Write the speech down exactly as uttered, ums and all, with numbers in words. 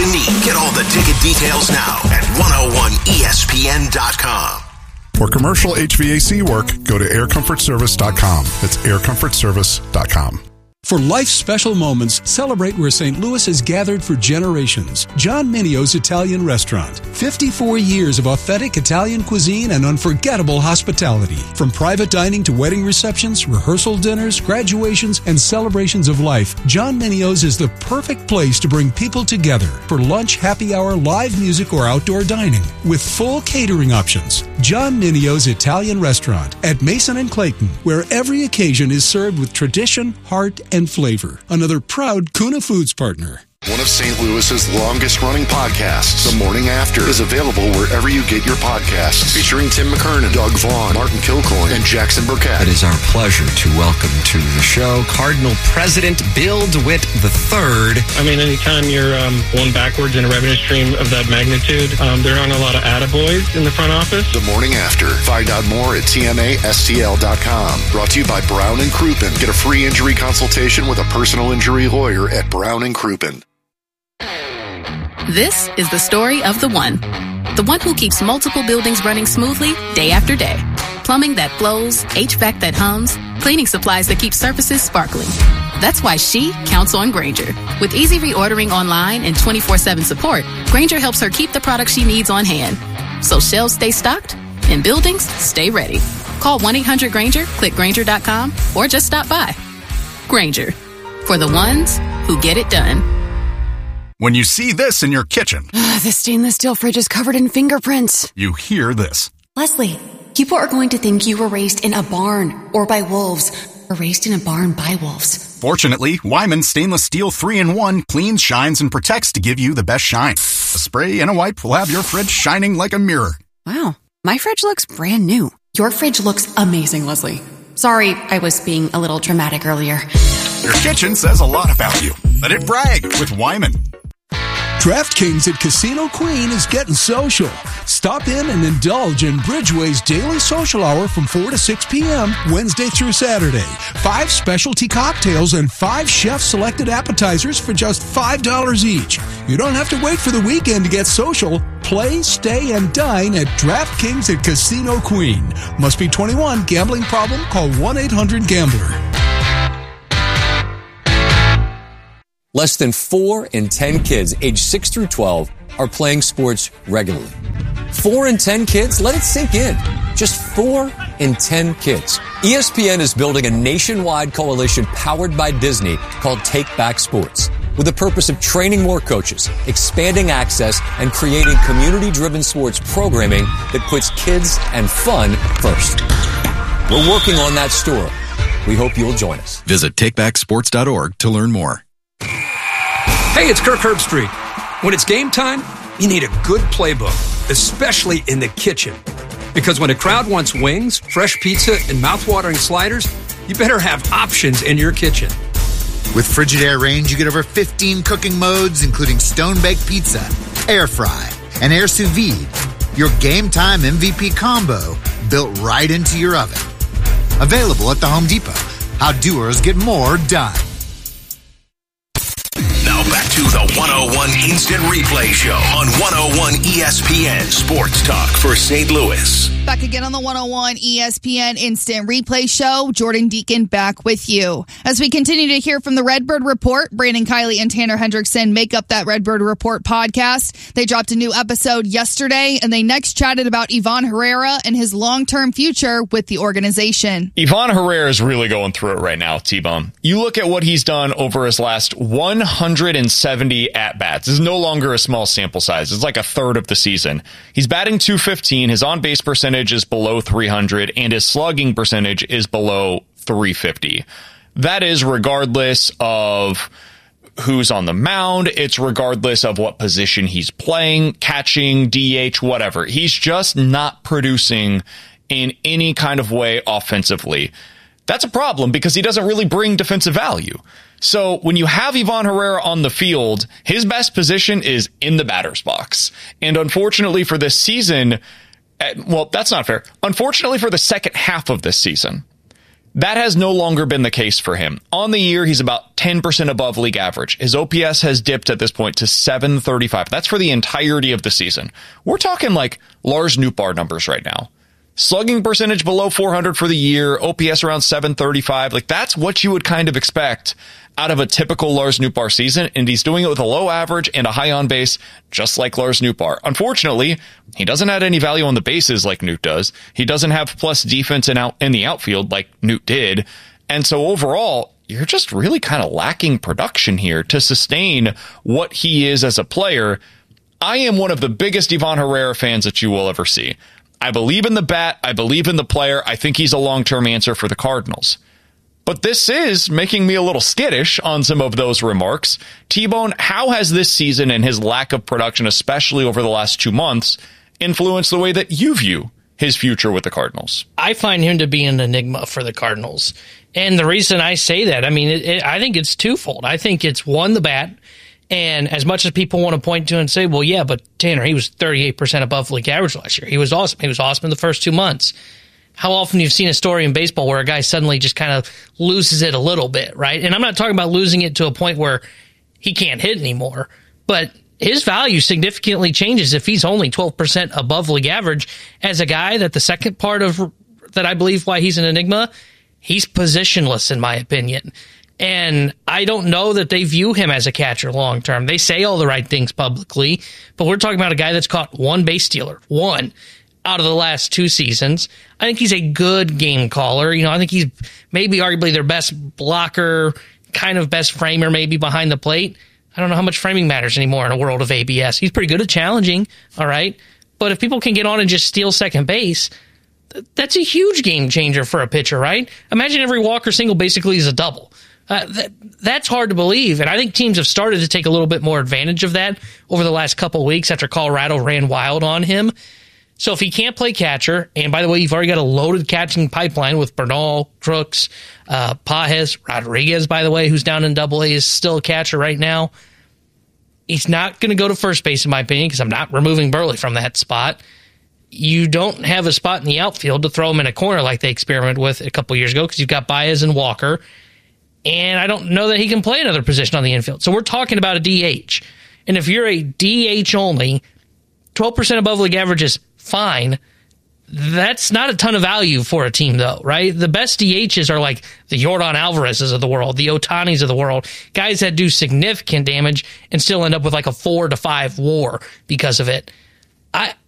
you need. Get all the ticket details now at one oh one E S P N dot com. For commercial H V A C work, go to air comfort service dot com. That's air comfort service dot com. For life's special moments, celebrate where Saint Louis has gathered for generations. John Minio's Italian Restaurant. fifty-four years of authentic Italian cuisine and unforgettable hospitality. From private dining to wedding receptions, rehearsal dinners, graduations, and celebrations of life, John Minio's is the perfect place to bring people together for lunch, happy hour, live music, or outdoor dining. With full catering options. John Minio's Italian Restaurant at Mason and Clayton, where every occasion is served with tradition, heart, and flavor. Another proud Kuna Foods partner. One of Saint Louis's longest-running podcasts, The Morning After, is available wherever you get your podcasts. Featuring Tim McKernan, Doug Vaughn, Martin Kilcoyne, and Jackson Burkett. It is our pleasure to welcome to the show Cardinal President Bill DeWitt the third. I mean, anytime you're um, going backwards in a revenue stream of that magnitude, um, there aren't a lot of attaboys in the front office. The Morning After. Find out more at T M A S T L dot com. Brought to you by Brown and Crouppen. Get a free injury consultation with a personal injury lawyer at Brown and Crouppen. This is the story of the one. The one who keeps multiple buildings running smoothly day after day. Plumbing that flows, H V A C that hums, cleaning supplies that keep surfaces sparkling. That's why she counts on Grainger. With easy reordering online and twenty-four seven support, Grainger helps her keep the products she needs on hand. So shelves stay stocked and buildings stay ready. Call one eight hundred Grainger, click Grainger dot com, or just stop by. Grainger, for the ones who get it done. When you see this in your kitchen, the stainless steel fridge is covered in fingerprints. You hear this. Leslie, people are going to think you were raised in a barn or by wolves, or raised in a barn by wolves. Fortunately, Wyman Stainless Steel three in one cleans, shines, and protects to give you the best shine. A spray and a wipe will have your fridge shining like a mirror. Wow, my fridge looks brand new. Your fridge looks amazing, Leslie. Sorry, I was being a little dramatic earlier. Your kitchen says a lot about you. Let it brag with Wyman. DraftKings at Casino Queen is getting social. Stop in and indulge in Bridgeway's daily social hour from four to six p.m. Wednesday through Saturday. Five specialty cocktails and five chef-selected appetizers for just five dollars each. You don't have to wait for the weekend to get social. Play, stay, and dine at DraftKings at Casino Queen. Must be twenty-one. Gambling problem? Call one eight hundred gambler. Less than four in ten kids aged six through twelve are playing sports regularly. Four in ten kids? Let it sink in. Just four in ten kids. E S P N is building a nationwide coalition powered by Disney called Take Back Sports, with the purpose of training more coaches, expanding access, and creating community-driven sports programming that puts kids and fun first. We're working on that story. We hope you'll join us. Visit take back sports dot org to learn more. Hey, it's Kirk Herbstreit. When it's game time, you need a good playbook, especially in the kitchen. Because when a crowd wants wings, fresh pizza, and mouthwatering sliders, you better have options in your kitchen. With Frigidaire range, you get over fifteen cooking modes, including stone-baked pizza, air fry, and air sous vide. Your game time M V P combo built right into your oven. Available at the Home Depot. How doers get more done. Now back to the one oh one Instant Replay Show on one oh one E S P N Sports Talk for Saint Louis. Back again on the one oh one E S P N Instant Replay Show. Jordan Deacon back with you. As we continue to hear from the Redbird Report, Brandon Kiley and Tanner Hendrickson make up that Redbird Report podcast. They dropped a new episode yesterday, and they next chatted about Ivan Herrera and his long-term future with the organization. Ivan Herrera is really going through it right now, T-Bone. You look at what he's done over his last one hundred seventy at-bats. This is no longer a small sample size. It's like a third of the season. He's batting two fifteen. His on-base percentage is below three hundred, and his slugging percentage is below three fifty. That is regardless of who's on the mound. It's regardless of what position he's playing, catching, D H, whatever. He's just not producing in any kind of way offensively. That's a problem because he doesn't really bring defensive value. So when you have Ivan Herrera on the field, his best position is in the batter's box. And unfortunately for this season, well, that's not fair. Unfortunately for the second half of this season, That has no longer been the case for him. On the year, he's about ten percent above league average. His O P S has dipped at this point to seven thirty-five. That's for the entirety of the season. We're talking like Lars Nootbaar numbers right now. Slugging percentage below four hundred for the year, O P S around seven thirty-five. Like, that's what you would kind of expect out of a typical Lars Nootbaar season, and he's doing it with a low average and a high on base, just like Lars Nootbaar. Unfortunately, he doesn't add any value on the bases like Noot does. He doesn't have plus defense in, out, in the outfield like Noot did. And so overall, you're just really kind of lacking production here to sustain what he is as a player. I am one of the biggest Ivan Herrera fans that you will ever see. I believe in the bat. I believe in the player. I think he's a long-term answer for the Cardinals. But this is making me a little skittish on some of those remarks. T-Bone, how has this season and his lack of production, especially over the last two months, influenced the way that you view his future with the Cardinals? I find him to be an enigma for the Cardinals. And the reason I say that, I mean, it, it, I think it's twofold. I think it's, one, the bat. And as much as people want to point to and say, well, yeah, but Tanner, he was thirty-eight percent above league average last year. He was awesome. He was awesome in the first two months. How often you've seen a story in baseball where a guy suddenly just kind of loses it a little bit, right? And I'm not talking about losing it to a point where he can't hit anymore, but his value significantly changes if he's only twelve percent above league average as a guy that the second part of that I believe why he's an enigma, he's positionless in my opinion. And I don't know that they view him as a catcher long term. They say all the right things publicly, but we're talking about a guy that's caught one base stealer, one out of the last two seasons. I think he's a good game caller. You know, I think he's maybe arguably their best blocker, kind of best framer maybe behind the plate. I don't know how much framing matters anymore in a world of A B S. He's pretty good at challenging, all right? But if people can get on and just steal second base, that's a huge game changer for a pitcher, right? Imagine every walk or single basically is a double. Uh, that, that's hard to believe, and I think teams have started to take a little bit more advantage of that over the last couple of weeks after Colorado ran wild on him. So if he can't play catcher, and by the way, you've already got a loaded catching pipeline with Bernal, Crooks, uh, Pages, Rodriguez, by the way, who's down in Double A, is still a catcher right now. He's not going to go to first base, in my opinion, because I'm not removing Burley from that spot. You don't have a spot in the outfield to throw him in a corner like they experimented with a couple years ago because you've got Baez and Walker. And I don't know that he can play another position on the infield. So we're talking about a D H. And if you're a D H only, twelve percent above league average is fine. That's not a ton of value for a team, though, right? The best D Hs are like the Yordan Alvarez's of the world, the Otanis of the world, guys that do significant damage and still end up with like a four to five war because of it. I